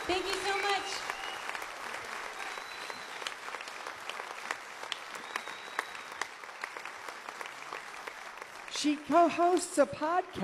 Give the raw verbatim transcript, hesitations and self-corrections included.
Thank you so much. She co-hosts a podcast.